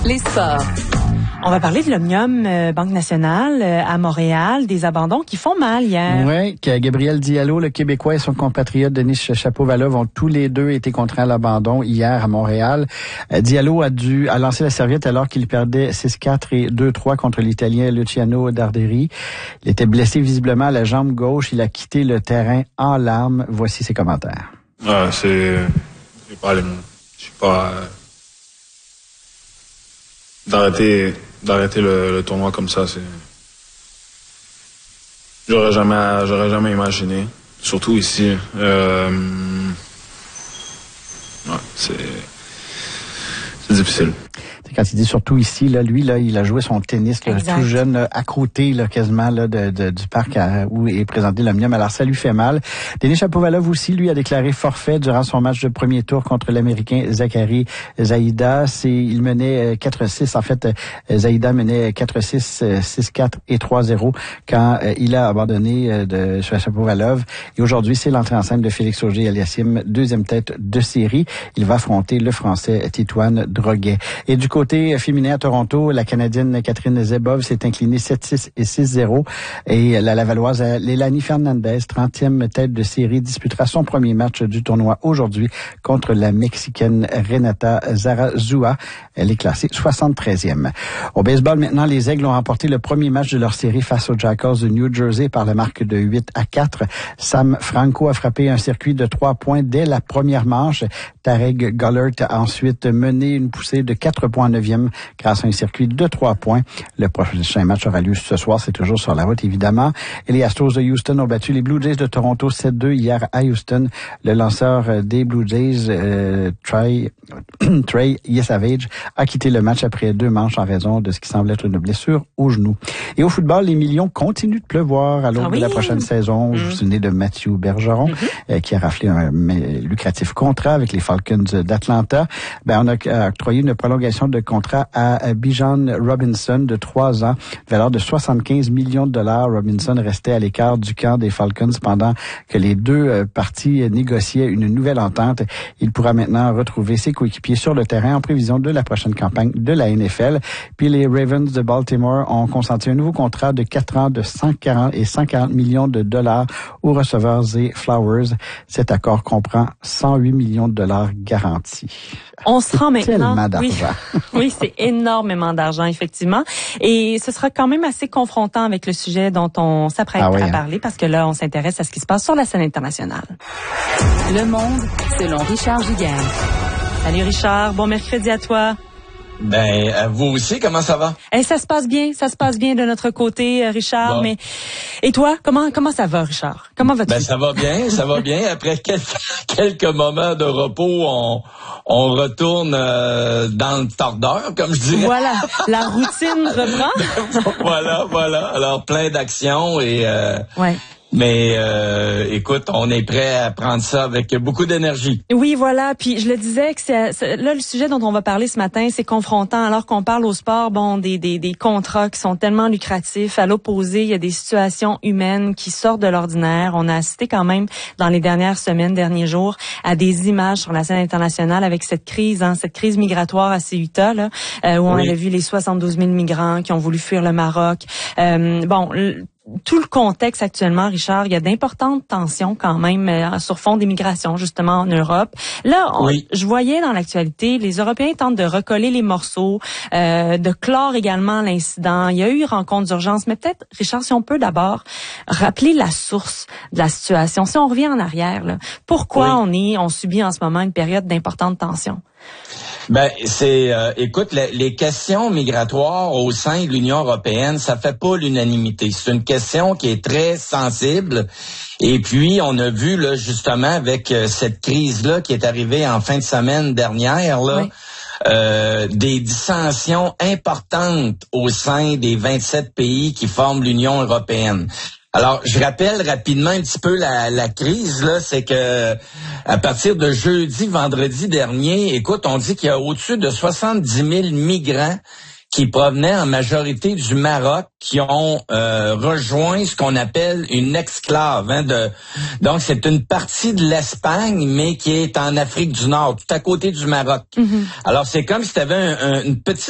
Les sports. On va parler de l'Omnium Banque Nationale à Montréal, des abandons qui font mal hier. Oui, Gabriel Diallo, le Québécois, et son compatriote Denis Chapovalov ont tous les deux été contraints à l'abandon hier à Montréal. Diallo a lancé la serviette alors qu'il perdait 6-4 et 2-3 contre l'Italien Luciano Darderi. Il était blessé visiblement à la jambe gauche. Il a quitté le terrain en larmes. Voici ses commentaires. J'ai pas les mots. Je suis pas... D'arrêter le tournoi comme ça, j'aurais jamais imaginé, surtout ici. C'est difficile. Quand il dit surtout ici, là, lui, là, il a joué son tennis là, tout jeune, à côté là, quasiment là, du parc où est présenté l'Omnium. Alors, ça lui fait mal. Denis Chapovalov aussi, lui, a déclaré forfait durant son match de premier tour contre l'Américain Zachary Zaïda. Il menait 4-6. En fait, Zaïda menait 4-6, 6-4 et 3-0 quand il a abandonné de Chapovalov. Et aujourd'hui, c'est l'entrée en scène de Félix Auger-Aliassime, deuxième tête de série. Il va affronter le Français Titouan Droguet. Et du côté féminin à Toronto, la Canadienne Catherine Zebov s'est inclinée 7-6 et 6-0. Et la Lavalloise Lélanie Fernandez, 30e tête de série, disputera son premier match du tournoi aujourd'hui contre la Mexicaine Renata Zarazua. Elle est classée 73e. Au baseball, maintenant, les Aigles ont remporté le premier match de leur série face aux Jackals de New Jersey par la marque de 8-4. Sam Franco a frappé un circuit de 3 points dès la première manche. Tarek Gollert a ensuite mené une poussée de 4 points en 9e grâce à un circuit de 3 points. Le prochain match aura lieu ce soir. C'est toujours sur la route, évidemment. Et les Astros de Houston ont battu les Blue Jays de Toronto 7-2 hier à Houston. Le lanceur des Blue Jays, Trey Yesavage, a quitté le match après 2 manches en raison de ce qui semble être une blessure au genou. Et au football, les millions continuent de pleuvoir à l'aube de la prochaine saison. Vous vous souvenez de Mathieu Bergeron, qui a raflé un lucratif contrat avec les Falcons d'Atlanta. On a octroyé une prolongation de contrat à Bijan Robinson de 3 ans, valeur de 75 millions de dollars. Robinson restait à l'écart du camp des Falcons pendant que les deux parties négociaient une nouvelle entente. Il pourra maintenant retrouver ses coéquipiers sur le terrain en prévision de la prochaine campagne de la NFL. Puis les Ravens de Baltimore ont consenti un nouveau contrat de 4 ans de 140 millions de dollars au receveur Zay Flowers. Cet accord comprend 108 millions de dollars garantis. On se rend maintenant. Tellement d'argent. Oui, c'est énormément d'argent, effectivement. Et ce sera quand même assez confrontant avec le sujet dont on s'apprête à parler, parce que là, on s'intéresse à ce qui se passe sur la scène internationale. Le Monde, selon Richard Giguère. Salut Richard, bon mercredi à toi. À vous aussi, comment ça va? Ça se passe bien de notre côté, Richard. Bon. Mais et toi, comment ça va, Richard? Comment vas-tu? Ça va bien. Après quelques moments de repos, on retourne dans le tordeur, comme je dirais. Voilà, la routine reprend. Voilà. Alors plein d'actions et. Ouais. Mais écoute, on est prêt à prendre ça avec beaucoup d'énergie. Oui, voilà. Puis je le disais que là, le sujet dont on va parler ce matin, c'est confrontant. Alors qu'on parle au sport, des contrats qui sont tellement lucratifs. À l'opposé, il y a des situations humaines qui sortent de l'ordinaire. On a assisté quand même dans les dernières semaines, derniers jours, à des images sur la scène internationale avec cette crise migratoire à Ceuta, là, où on avait vu les 72 000 migrants qui ont voulu fuir le Maroc. Tout le contexte actuellement, Richard, il y a d'importantes tensions quand même sur fond des migrations, justement, en Europe. Là, je voyais dans l'actualité, les Européens tentent de recoller les morceaux, de clore également l'incident. Il y a eu rencontre d'urgence, mais peut-être, Richard, si on peut d'abord rappeler la source de la situation. Si on revient en arrière, là, pourquoi on subit en ce moment une période d'importantes tensions? Écoute, les questions migratoires au sein de l'Union européenne, ça fait pas l'unanimité. C'est une question qui est très sensible. Et puis, on a vu, là, justement, avec cette crise-là qui est arrivée en fin de semaine dernière, là, des dissensions importantes au sein des 27 pays qui forment l'Union européenne. Alors, je rappelle rapidement un petit peu la crise, là, c'est que à partir de vendredi dernier, écoute, on dit qu'il y a au-dessus de 70 000 migrants qui provenaient en majorité du Maroc, qui ont rejoint ce qu'on appelle une exclave. Donc, c'est une partie de l'Espagne, mais qui est en Afrique du Nord, tout à côté du Maroc. Alors, c'est comme si tu avais une petite